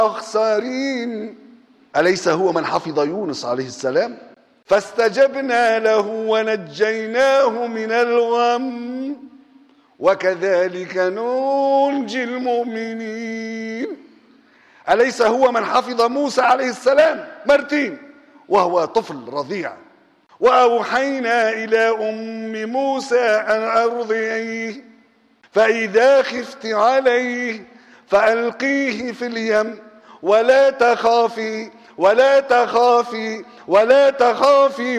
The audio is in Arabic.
الأخسرين. أليس هو من حفظ يونس عليه السلام؟ فاستجبنا له ونجيناه من الغم وكذلك ننجي المؤمنين. أليس هو من حفظ موسى عليه السلام مرتين وهو طفل رضيع؟ وأوحينا إلى أم موسى أن أرضعيه فإذا خفت عليه فألقيه في اليم ولا تخافي